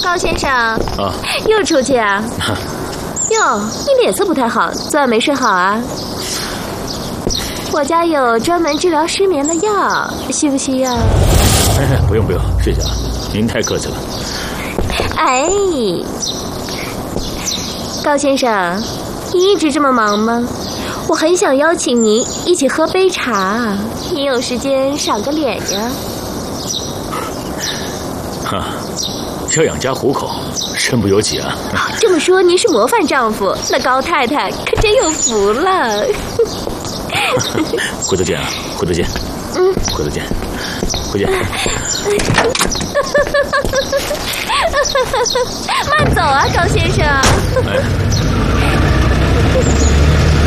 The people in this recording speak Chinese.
高先生啊， 又出去啊？哟，你脸色不太好，昨晚没睡好啊？我家有专门治疗失眠的药，需不需要？ 哎，不用，谢谢啊，您太客气了。 哎，高先生，你一直这么忙吗？我很想邀请您一起喝杯茶，你有时间赏个脸呀？ 哈，要养家糊口，身不由己啊。 这么说您是模范丈夫，那高太太可真有福了。 回头见啊，回头见。回头见，回见。 慢走啊，高先生。 哎。